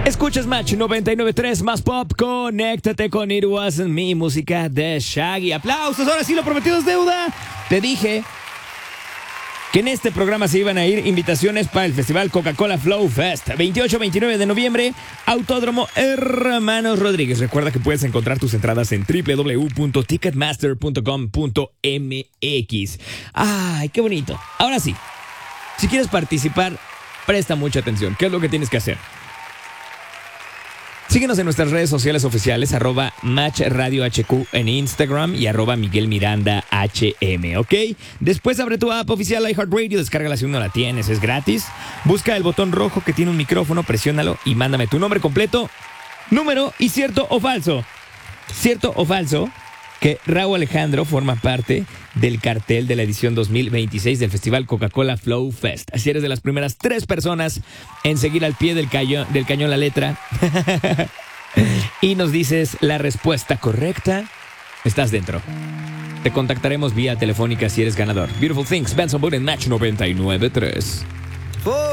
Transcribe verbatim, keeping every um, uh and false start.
Escuchas Match noventa y nueve punto tres más pop. Conéctate con It Wasn't Me, música de Shaggy. Aplausos, ahora sí, lo prometido es deuda. Te dije que en este programa se iban a ir invitaciones para el Festival Coca-Cola Flow Fest, veintiocho a veintinueve de noviembre, Autódromo Hermanos Rodríguez. Recuerda que puedes encontrar tus entradas en doble u doble u doble u punto ticketmaster punto com punto m x. ¡Ay, qué bonito! Ahora sí, si quieres participar, presta mucha atención. ¿Qué es lo que tienes que hacer? Síguenos en nuestras redes sociales oficiales, arroba Match Radio H Q en Instagram y arroba Miguel Miranda H M, ¿ok? Después abre tu app oficial iHeartRadio, descárgala si aún no la tienes, es gratis. Busca el botón rojo que tiene un micrófono, presiónalo y mándame tu nombre completo, número y cierto o falso. Cierto o falso que Rauw Alejandro forma parte del cartel de la edición dos mil veintiséis del Festival Coca-Cola Flow Fest. Así eres de las primeras tres personas en seguir al pie del cañón, del cañón la letra. Y nos dices la respuesta correcta. Estás dentro. Te contactaremos vía telefónica si eres ganador. Beautiful Things, Benson Boone en Match noventa y nueve punto tres.